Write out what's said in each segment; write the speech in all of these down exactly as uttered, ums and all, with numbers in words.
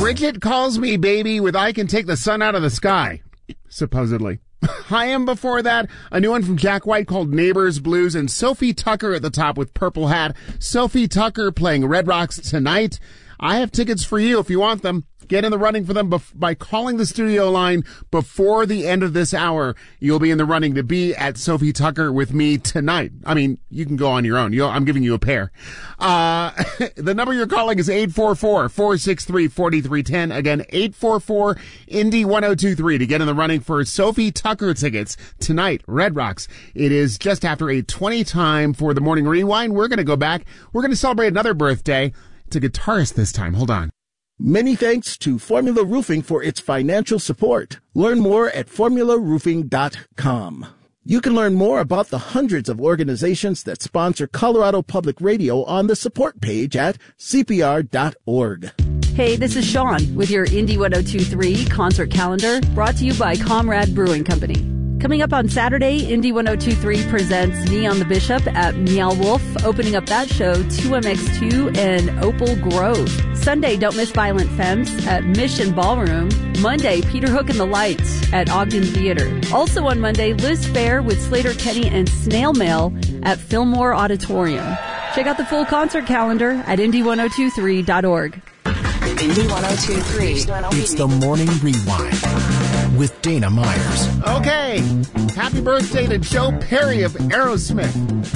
Bridget Calls Me Baby with I Can Take the Sun Out of the Sky, supposedly. I Am before that, a new one from Jack White called Neighbors Blues, and Sophie Tucker at the top with Purple Hat. Sophie Tucker playing Red Rocks tonight. I have tickets for you if you want them. Get in the running for them bef- by calling the studio line before the end of this hour. You'll be in the running to be at Sophie Tucker with me tonight. I mean, you can go on your own. You'll, I'm giving you a pair. Uh, the number you're calling is eight four four, four six three, four three one zero. Again, eight four four, Indy one oh two three to get in the running for Sophie Tucker tickets tonight. Red Rocks. It is just after eight twenty time for the Morning Rewind. We're going to go back. We're going to celebrate another birthday. It's a guitarist this time. Hold on. Many thanks to Formula Roofing for its financial support. Learn more at formula roofing dot com. You can learn more about the hundreds of organizations that sponsor Colorado Public Radio on the support page at C P R dot org. Hey, this is Sean with your Indy one oh two three concert calendar, brought to you by Comrade Brewing Company. Coming up on Saturday, Indy one oh two three presents Neon the Bishop at Meow Wolf, opening up that show, two M X two and Opal Grove. Sunday, don't miss Violent Femmes at Mission Ballroom. Monday, Peter Hook and the Lights at Ogden Theater. Also on Monday, Liz Fair with Slater Kenny and Snail Mail at Fillmore Auditorium. Check out the full concert calendar at indy one oh two three dot org. Indy one oh two three. It's the Morning Rewind with Dana Myers. Okay, happy birthday to Joe Perry of Aerosmith.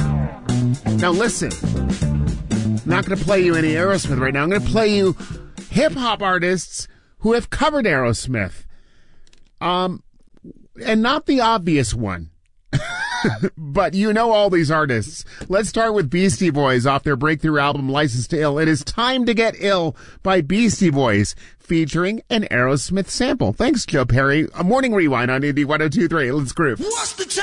Now listen, I'm not going to play you any Aerosmith right now. I'm going to play you hip-hop artists who have covered Aerosmith. Um, and not the obvious one. But you know all these artists. Let's start with Beastie Boys off their breakthrough album, License to Ill. It is Time to Get Ill by Beastie Boys, featuring an Aerosmith sample. Thanks, Joe Perry. A Morning Rewind on Indy one oh two three. Let's groove. What's the